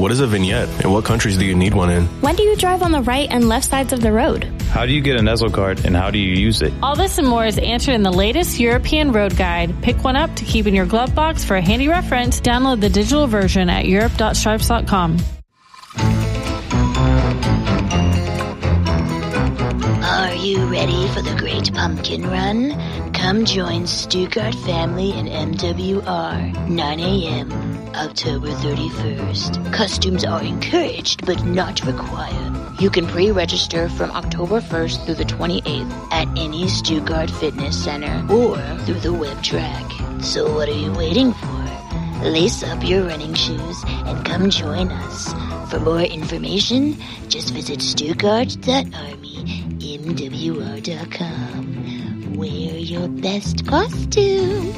What is a vignette, and what countries do you need one in? When do you drive on the right and left sides of the road? How do you get a Nestle card, and how do you use it? All this and more is answered in the latest European Road Guide. Pick one up to keep in your glove box for a handy reference. Download the digital version at europe.stripes.com. Are you ready for the Great Pumpkin Run? Come join Stuttgart Family and MWR, 9 a.m., October 31st. Costumes are encouraged but not required. You can pre-register from October 1st through the 28th at any Stuttgart Fitness Center or through the web track. So what are you waiting for? Lace up your running shoes and come join us. For more information, just visit stuttgart.armymwr.com. Wear your best costume.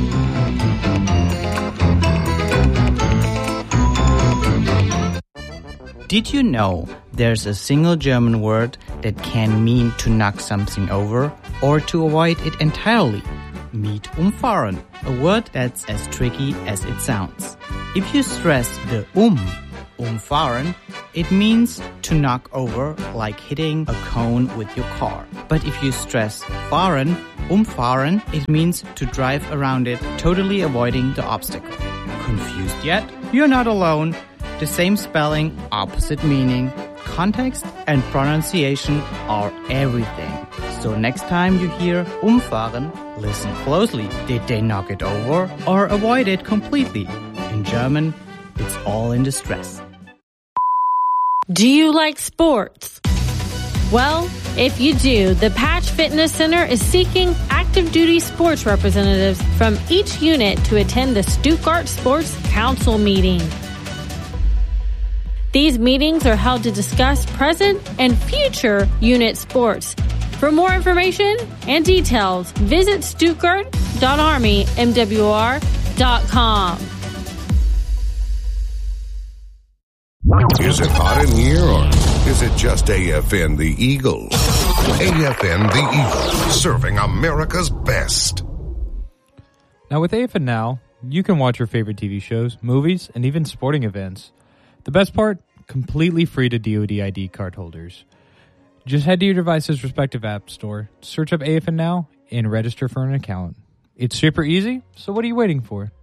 Did you know there's a single German word that can mean to knock something over or to avoid it entirely? Meet umfahren, a word that's as tricky as it sounds. If you stress the umfahren, it means to knock over like hitting a cone with your car. But if you stress umfahren, it means to drive around it, totally avoiding the obstacle. Confused yet? You're not alone. The same spelling, opposite meaning, context and pronunciation are everything. So next time you hear umfahren, listen closely. Did they knock it over or avoid it completely? In German, it's all in the stress. Do you like sports? Well, if you do, the Patch Fitness Center is seeking active duty sports representatives from each unit to attend the Stuttgart Sports Council meeting. These meetings are held to discuss present and future unit sports. For more information and details, visit stuttgart.armymwr.com. Is it hot in here, or is it just AFN the Eagle? AFN the Eagle, serving America's best. Now with AFN Now, you can watch your favorite TV shows, movies, and even sporting events. The best part? Completely free to DoD ID card holders. Just head to your device's respective app store, search up AFN Now, and register for an account. It's super easy, so what are you waiting for?